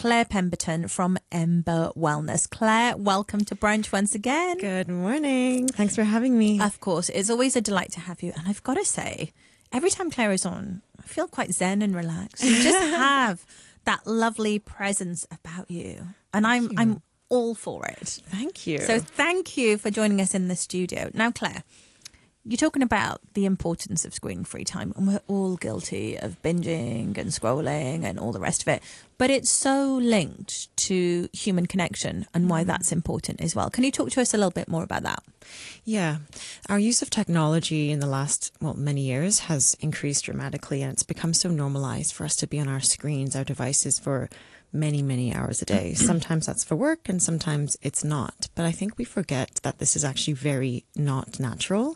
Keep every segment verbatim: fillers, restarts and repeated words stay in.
Claire Pemberton from Ember Wellness. Claire, welcome to Brunch once again. Good morning. Thanks for having me. Of course, it's always a delight to have you. And I've got to say, every time Claire is on, I feel quite zen and relaxed. You just have that lovely presence about you. And I'm you. I'm all for it. Thank you. So thank you for joining us in the studio. Now, Claire, you're talking about the importance of screen-free time, and we're all guilty of binging and scrolling and all the rest of it. But it's so linked to human connection and why that's important as well. Can you talk to us a little bit more about that? Yeah. Our use of technology in the last, well, many years has increased dramatically, and it's become so normalized for us to be on our screens, our devices for many, many hours a day. Sometimes that's for work and sometimes it's not. But I think we forget that this is actually very not natural.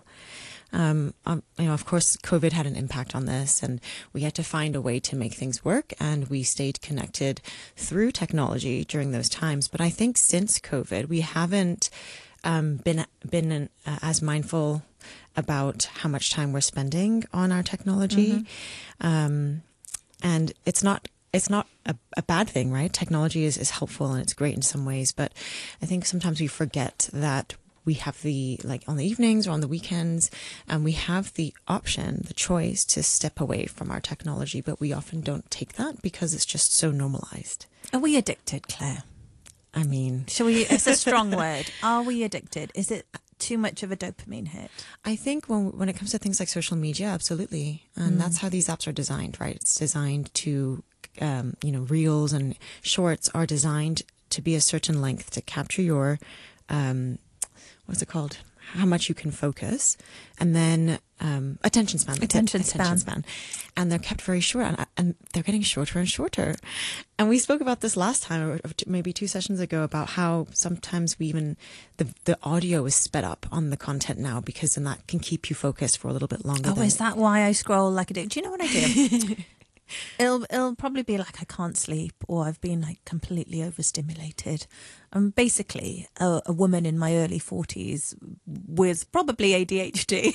Um, um, you know, of course, COVID had an impact on this, and we had to find a way to make things work, and we stayed connected through technology during those times. But I think since COVID, we haven't um, been been uh, as mindful about how much time we're spending on our technology, mm-hmm. um, and it's not. It's not a, a bad thing, right? Technology is, is helpful and it's great in some ways, but I think sometimes we forget that we have the, like on the evenings or on the weekends, and we have the option, the choice to step away from our technology, but we often don't take that because it's just so normalized. Are we addicted, Claire? I mean... Shall we? It's a strong word. Are we addicted? Is it too much of a dopamine hit? I think when when it comes to things like social media, absolutely. And mm. that's how these apps are designed, right? It's designed to... Um, you know, reels and shorts are designed to be a certain length to capture your, um, what's it called? How much you can focus, and then um, attention span. Attention it, span. Attention span. And they're kept very short, and, and they're getting shorter and shorter. And we spoke about this last time, or maybe two sessions ago, about how sometimes we even, the, the audio is sped up on the content now, because then that can keep you focused for a little bit longer. Oh, than is that why I scroll like a do? Do you know what I do? It'll it'll probably be like I can't sleep, or I've been like completely overstimulated. I'm basically a, a woman in my early forties with probably A D H D,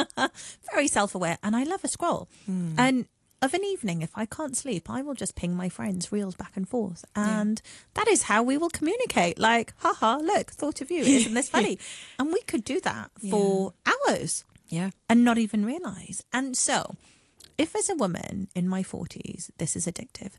very self-aware, and I love a scroll. Mm. And of an evening, if I can't sleep, I will just ping my friends reels back and forth, and yeah. that is how we will communicate. Like, haha, look, thought of you, isn't this funny? And we could do that for yeah. hours, yeah, and not even realise. And so, if as a woman in my forties, this is addictive,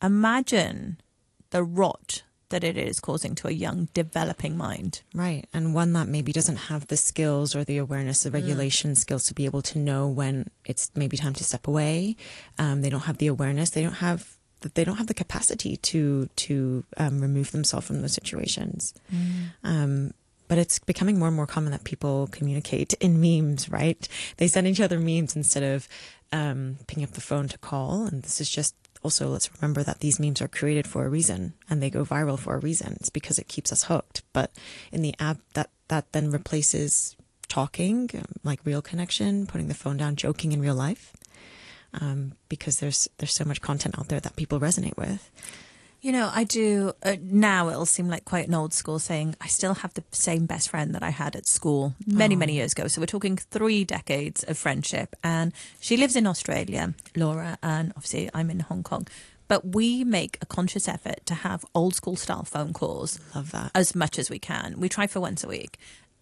imagine the rot that it is causing to a young, developing mind. Right. And one that maybe doesn't have the skills or the awareness, the regulation mm. skills to be able to know when it's maybe time to step away. Um, they don't have the awareness. They don't have they don't have the capacity to to um, remove themselves from those situations. Mm. Um But it's becoming more and more common that people communicate in memes, right? They send each other memes instead of um, picking up the phone to call. And this is just also, let's remember that these memes are created for a reason, and they go viral for a reason. It's because it keeps us hooked. But in the app, that, that then replaces talking, like real connection, putting the phone down, joking in real life, um, because there's there's so much content out there that people resonate with. You know, I do, uh, now it'll seem like quite an old school saying, I still have the same best friend that I had at school many, oh. many years ago. So we're talking three decades of friendship. And she lives in Australia, Laura, and obviously I'm in Hong Kong. But we make a conscious effort to have old school style phone calls. Love that. As much as we can. We try for once a week.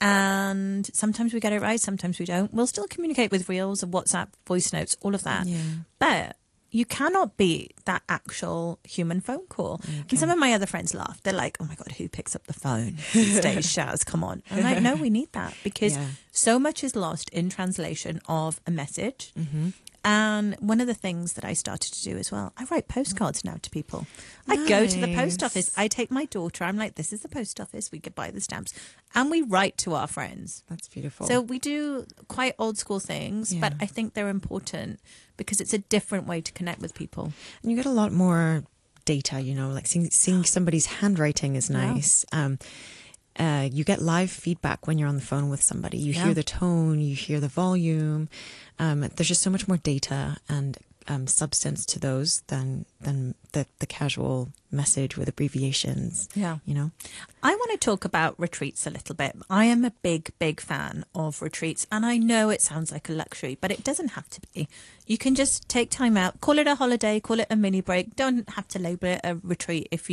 And sometimes we get it right, sometimes we don't. We'll still communicate with reels and WhatsApp, voice notes, all of that. Yeah. But you cannot beat that actual human phone call. Okay. And some of my other friends laugh. They're like, oh my God, who picks up the phone these days, Shaz? Come on. I'm like, no, we need that, because yeah. so much is lost in translation of a message. Mm-hmm. And one of the things that I started to do as well, I write postcards now to people. Nice. I go to the post office. I take my daughter. I'm like, this is the post office. We could buy the stamps. And we write to our friends. That's beautiful. So we do quite old school things, yeah. but I think they're important because it's a different way to connect with people. And you get a lot more data, you know, like seeing, seeing somebody's handwriting is nice. Yeah. Um, Uh, you get live feedback when you're on the phone with somebody. You yeah. hear the tone, you hear the volume. Um, there's just so much more data and um, substance to those than than the, the casual message with abbreviations. Yeah. You know? I want to talk about retreats a little bit. I am a big, big fan of retreats. And I know it sounds like a luxury, but it doesn't have to be. You can just take time out, call it a holiday, call it a mini break. Don't have to label it a retreat if you